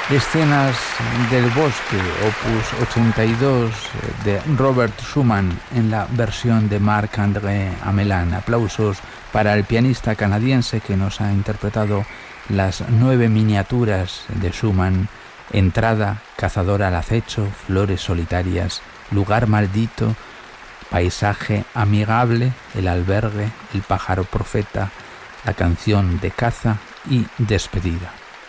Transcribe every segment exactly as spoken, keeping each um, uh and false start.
Escenas del bosque, opus ochenta y dos de Robert Schumann en la versión de Marc-André Amelin. Aplausos para el pianista canadiense que nos ha interpretado las nueve miniaturas de Schumann: Entrada, Cazador al acecho, Flores solitarias, Lugar maldito, Paisaje amigable, El albergue, El pájaro profeta, La canción de caza y Despedida.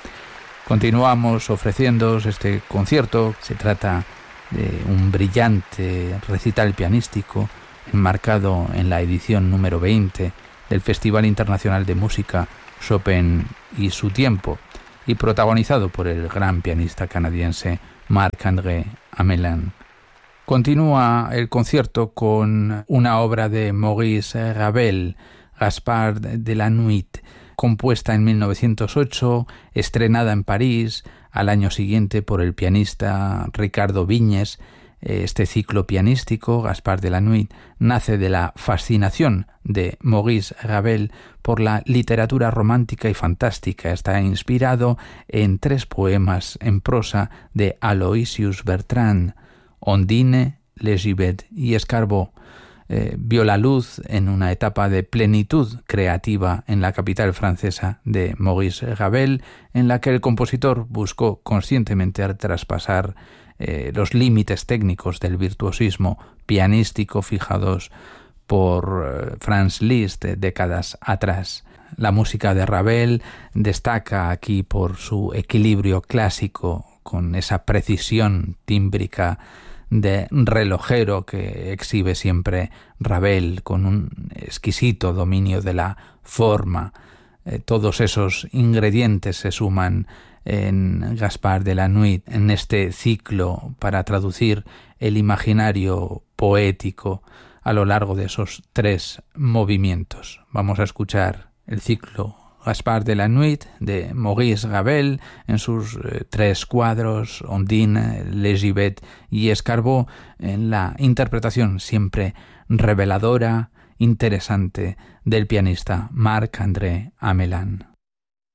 Continuamos ofreciéndoos este concierto. Se trata de un brillante recital pianístico enmarcado en la edición número veinte del Festival Internacional de Música Chopin y su tiempo, y protagonizado por el gran pianista canadiense Marc-André Amelin. Continúa el concierto con una obra de Maurice Ravel, Gaspard de la Nuit, compuesta en mil novecientos ocho, estrenada en París al año siguiente por el pianista Ricardo Viñes. Este ciclo pianístico, Gaspard de la Nuit, nace de la fascinación de Maurice Ravel por la literatura romántica y fantástica. Está inspirado en tres poemas en prosa de Aloysius Bertrand: Ondine, Le Gibet y Escarbot. Eh, vio la luz en una etapa de plenitud creativa en la capital francesa de Maurice Ravel, en la que el compositor buscó conscientemente traspasar eh, los límites técnicos del virtuosismo pianístico fijados por eh, Franz Liszt eh, décadas atrás. La música de Ravel destaca aquí por su equilibrio clásico, con esa precisión tímbrica de relojero que exhibe siempre Ravel, con un exquisito dominio de la forma. Eh, todos esos ingredientes se suman en Gaspard de la Nuit, en este ciclo para traducir el imaginario poético a lo largo de esos tres movimientos. Vamos a escuchar el ciclo Gaspard de la Nuit de Maurice Ravel en sus eh, tres cuadros, Ondine, Le Gibet y Escarbot, en la interpretación siempre reveladora, interesante del pianista Marc-André Amelin.